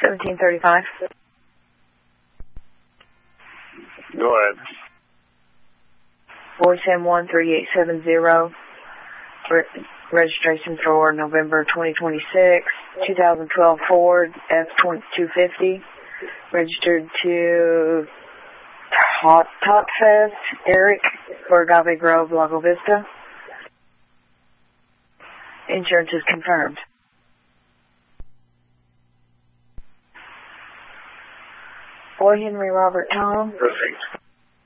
1735. Go ahead. 410-13870. Registration for November 2026. 2012 Ford F-250. Registered to Tot Fest, Eric, for Agave Grove, Lago Vista. Insurance is confirmed. Boy Henry Robert Tom. Perfect.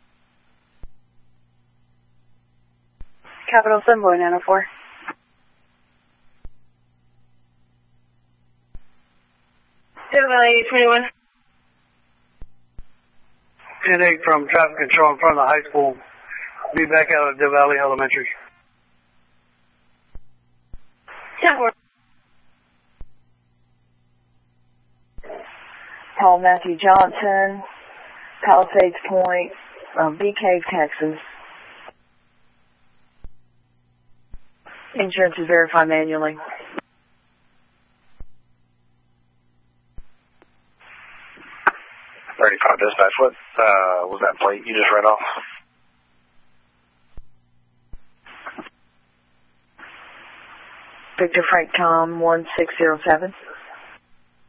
Capital Sunboy 904. Dev Valley 21. 10-8 from traffic control in front of the high school. Be back out at Dev Valley Elementary. 10-4. Paul Matthew Johnson, Palisades Point, Bee Cave, Texas. Insurance is verified manually. 35 dispatch. What was that plate you just read off? Victor Frank Tom 1607.